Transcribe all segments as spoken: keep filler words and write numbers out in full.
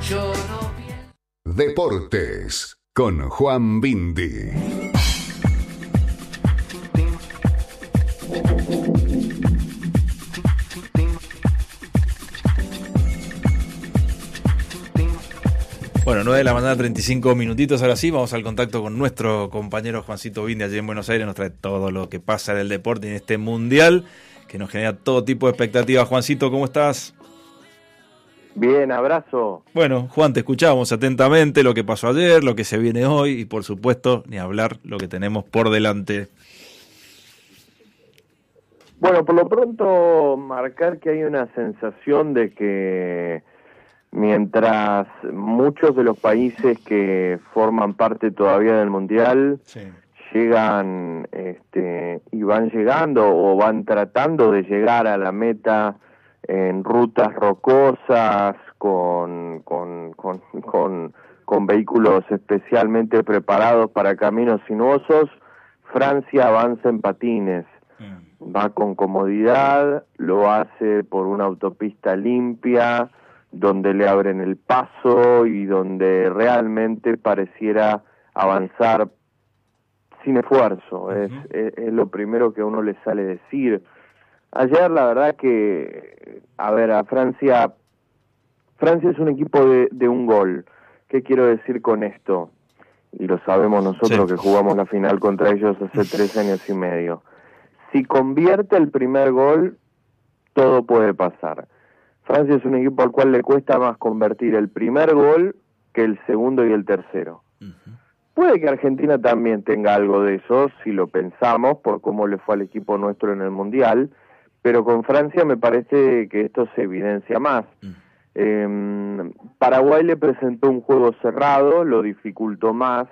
Deportes con Juan Bindi. Bueno, nueve de la mañana, treinta y cinco minutitos. Ahora sí, vamos al contacto con nuestro compañero Juancito Bindi allí en Buenos Aires. Nos trae todo lo que pasa en el deporte en este mundial, que nos genera todo tipo de expectativas. Juancito, ¿cómo estás? Bien, abrazo. Bueno, Juan, te escuchamos atentamente lo que pasó ayer, lo que se viene hoy y, por supuesto, ni hablar lo que tenemos por delante. Bueno, por lo pronto, marcar que hay una sensación de que mientras muchos de los países que forman parte todavía del Mundial sí. llegan este, y van llegando o van tratando de llegar a la meta en rutas rocosas, con, con, con, con, con vehículos especialmente preparados para caminos sinuosos, Francia avanza en patines. Mm. Va con comodidad, lo hace por una autopista limpia, donde le abren el paso y donde realmente pareciera avanzar sin esfuerzo. Uh-huh. Es, es, es lo primero que a uno le sale decir. Ayer la verdad que, a ver, a Francia, Francia es un equipo de, de un gol. ¿Qué quiero decir con esto? Y lo sabemos nosotros sí. que jugamos la final contra ellos hace tres años y medio. Si convierte el primer gol, todo puede pasar. Francia es un equipo al cual le cuesta más convertir el primer gol que el segundo y el tercero. Uh-huh. Puede que Argentina también tenga algo de eso, si lo pensamos, por cómo le fue al equipo nuestro en el Mundial, pero con Francia me parece que esto se evidencia más. Uh-huh. Eh, Paraguay le presentó un juego cerrado, lo dificultó más,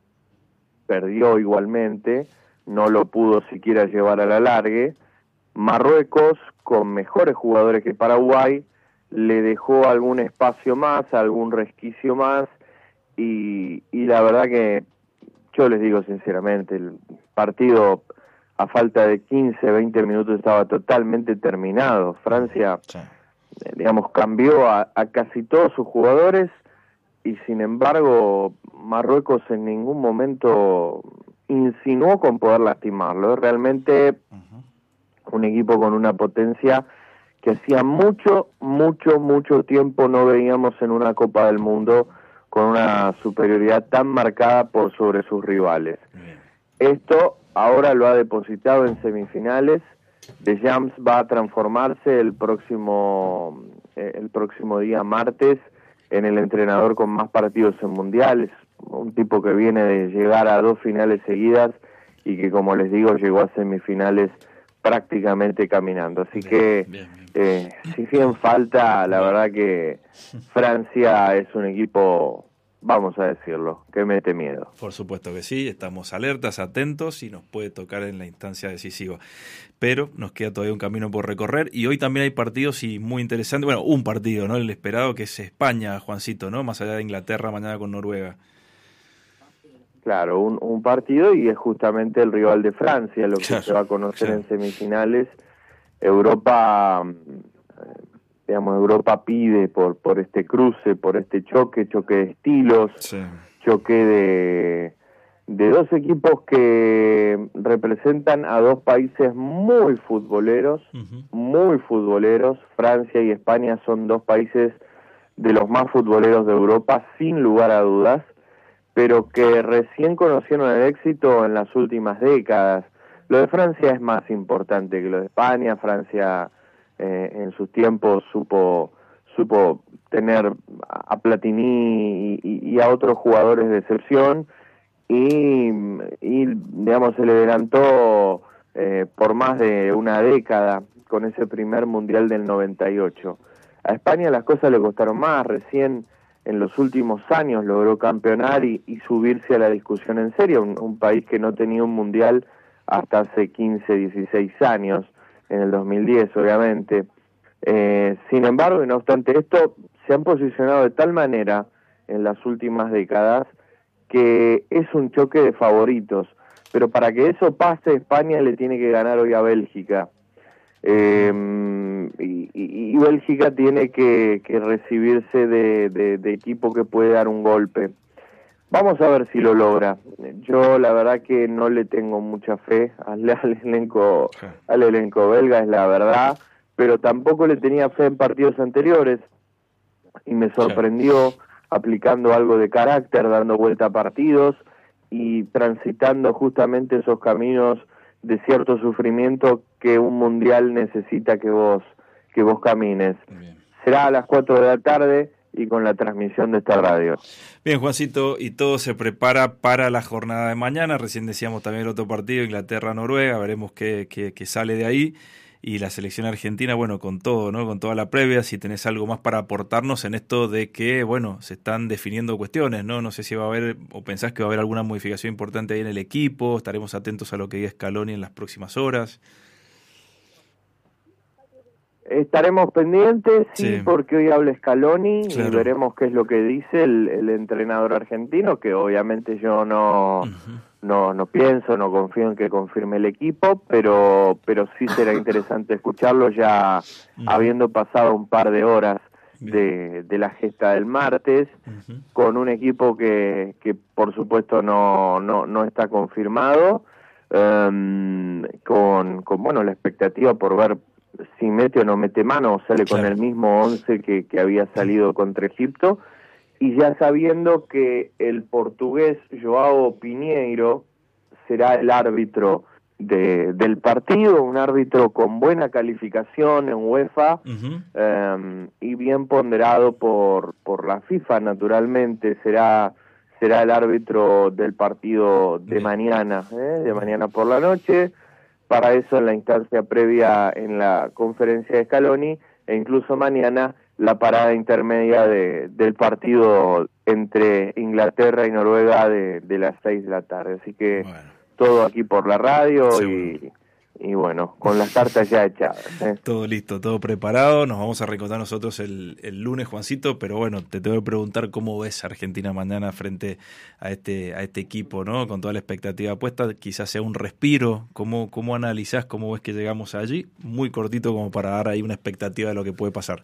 perdió igualmente, no lo pudo siquiera llevar a la largue. Marruecos, con mejores jugadores que Paraguay, le dejó algún espacio más, algún resquicio más, y, y la verdad que yo les digo sinceramente, el partido a falta de quince, veinte minutos estaba totalmente terminado. Francia, sí. digamos, cambió a, a casi todos sus jugadores, y sin embargo Marruecos en ningún momento insinuó con poder lastimarlo. Realmente uh-huh. un equipo con una potencia que hacía mucho, mucho, mucho tiempo no veíamos en una Copa del Mundo, con una superioridad tan marcada por sobre sus rivales. Bien. Esto ahora lo ha depositado en semifinales. Deschamps va a transformarse el próximo, eh, el próximo día martes en el entrenador con más partidos en mundiales, un tipo que viene de llegar a dos finales seguidas y que, como les digo, llegó a semifinales prácticamente caminando. Así bien, que bien, bien. Eh, si bien falta, la verdad que Francia es un equipo, vamos a decirlo, que mete miedo. Por supuesto que sí, estamos alertas, atentos, y nos puede tocar en la instancia decisiva. Pero nos queda todavía un camino por recorrer, y hoy también hay partidos y muy interesantes. Bueno, un partido, ¿no? El esperado, que es España, Juancito, ¿no? Más allá de Inglaterra, mañana con Noruega. Claro, un, un partido, y es justamente el rival de Francia, lo que claro, se va a conocer claro. en semifinales. Europa, digamos, Europa pide por por este cruce, por este choque, choque de estilos, sí. choque de, de dos equipos que representan a dos países muy futboleros, uh-huh. muy futboleros. Francia y España son dos países de los más futboleros de Europa, sin lugar a dudas, pero que recién conocieron el éxito en las últimas décadas. Lo de Francia es más importante que lo de España. Francia eh, en sus tiempos supo supo tener a Platini y, y a otros jugadores de excepción, y, y digamos se le adelantó eh, por más de una década con ese primer mundial del noventa y ocho. A España las cosas le costaron más, recién en los últimos años logró campeonar y, y subirse a la discusión en serio, un, un país que no tenía un mundial hasta hace quince, dieciséis años, en el dos mil diez obviamente. Eh, sin embargo, y no obstante esto, se han posicionado de tal manera en las últimas décadas que es un choque de favoritos, pero para que eso pase, España le tiene que ganar hoy a Bélgica. Eh, y, y, y Bélgica tiene que, que recibirse de, de, de equipo que puede dar un golpe. Vamos a ver si lo logra. Yo la verdad que no le tengo mucha fe al, al elenco al elenco belga, es la verdad, pero tampoco le tenía fe en partidos anteriores y me sorprendió aplicando algo de carácter, dando vuelta a partidos y transitando justamente esos caminos de cierto sufrimiento que un mundial necesita que vos que vos camines. Bien. Será a las cuatro de la tarde y con la transmisión de esta radio. Bien, Juancito, y todo se prepara para la jornada de mañana. Recién decíamos también el otro partido, Inglaterra-Noruega, veremos qué, qué, qué sale de ahí. Y la selección argentina, bueno, con todo, ¿no? Con toda la previa, si tenés algo más para aportarnos en esto de que, bueno, se están definiendo cuestiones, ¿no? No sé si va a haber, o pensás que va a haber alguna modificación importante ahí en el equipo, estaremos atentos a lo que diga Scaloni en las próximas horas. Estaremos pendientes, sí, sí, porque hoy habla Scaloni, claro, y veremos qué es lo que dice el, el entrenador argentino, que obviamente yo no, uh-huh. no no pienso, no confío en que confirme el equipo, pero pero sí será interesante escucharlo ya uh-huh. habiendo pasado un par de horas de, de la gesta del martes, uh-huh. con un equipo que, que por supuesto no, no, no está confirmado, um, con, con bueno la expectativa por ver si mete o no mete mano, o sale claro. con el mismo once que, que había salido contra Egipto, y ya sabiendo que el portugués Joao Pinheiro será el árbitro de, del partido, un árbitro con buena calificación en UEFA, uh-huh. um, y bien ponderado por, por la FIFA, naturalmente, será, será el árbitro del partido de Bien. mañana, ¿eh? de mañana por la noche. Para eso, en la instancia previa en la conferencia de Scaloni, e incluso mañana la parada intermedia de, del partido entre Inglaterra y Noruega de, de las seis de la tarde. Así que bueno. todo aquí por la radio y, y bueno, con las cartas ya echadas. ¿eh? Todo listo, todo preparado. Nos vamos a reencontrar nosotros el, el lunes, Juancito, pero bueno, te tengo que preguntar cómo ves a Argentina mañana frente a este a este equipo, ¿no? Con toda la expectativa puesta, quizás sea un respiro. ¿Cómo, cómo analizás, cómo ves que llegamos allí? Muy cortito como para dar ahí una expectativa de lo que puede pasar.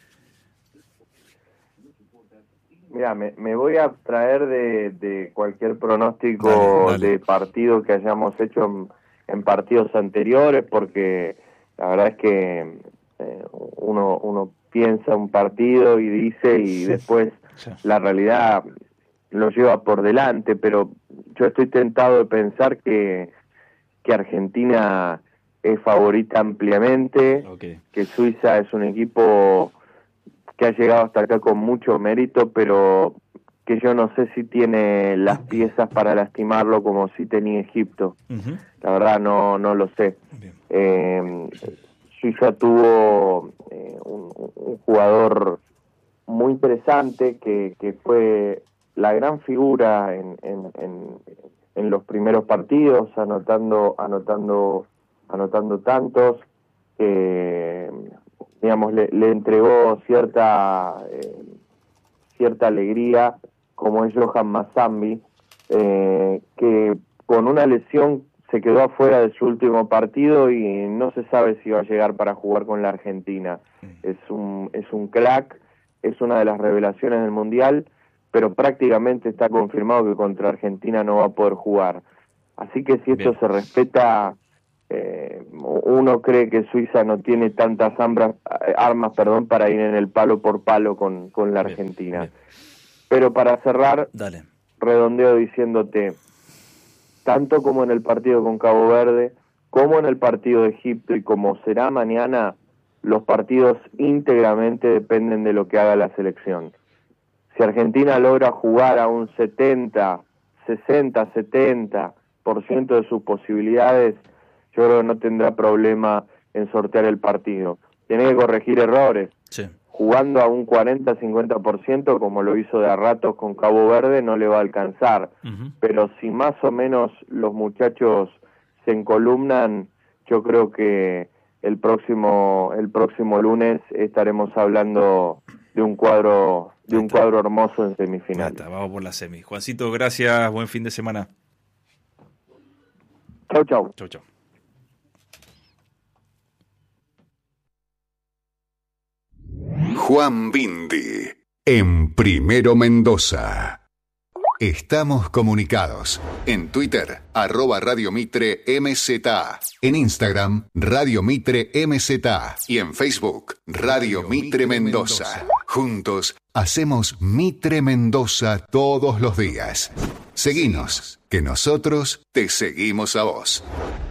Mira, me, me voy a abstraer de, de cualquier pronóstico dale, dale. de partido que hayamos hecho en, en partidos anteriores, porque la verdad es que eh, uno uno piensa un partido y dice y sí, después sí. la realidad lo lleva por delante, pero yo estoy tentado de pensar que, que Argentina es favorita ampliamente, okay. que Suiza es un equipo que ha llegado hasta acá con mucho mérito, pero que yo no sé si tiene las piezas para lastimarlo como si tenía Egipto. Uh-huh. La verdad no no lo sé. Eh, Suiza tuvo eh, un, un jugador muy interesante que, que fue la gran figura en, en, en, en los primeros partidos, anotando anotando anotando tantos que digamos le, le entregó cierta eh, cierta alegría, como es Johan Mazambi, eh, que con una lesión se quedó afuera de su último partido y no se sabe si va a llegar para jugar con la Argentina. Es un es un crack, es una de las revelaciones del Mundial, pero prácticamente está confirmado que contra Argentina no va a poder jugar. Así que si esto Bien. se respeta, eh, uno cree que Suiza no tiene tantas armas, armas perdón, para ir en el palo por palo con, con la Argentina. Bien. Bien. Pero para cerrar, Dale. redondeo diciéndote, tanto como en el partido con Cabo Verde, como en el partido de Egipto y como será mañana, los partidos íntegramente dependen de lo que haga la selección. Si Argentina logra jugar a un setenta, sesenta, setenta por ciento de sus posibilidades, yo creo que no tendrá problema en sortear el partido. Tiene que corregir errores. Sí. Jugando a un cuarenta, cincuenta por ciento, como lo hizo de a ratos con Cabo Verde, no le va a alcanzar. Uh-huh. Pero si más o menos los muchachos se encolumnan, yo creo que el próximo el próximo lunes estaremos hablando de un cuadro de un cuadro hermoso en semifinal. Vamos por la semi. Juancito, gracias, buen fin de semana. Chau, chau. Chau, chau. Juan Bindi en Primero Mendoza. Estamos comunicados en Twitter, arroba Radio Mitre M Z A, en Instagram, Radio Mitre M Z A y en Facebook, Radio Mitre Mendoza. Juntos hacemos Mitre Mendoza todos los días. Seguinos, que nosotros te seguimos a vos.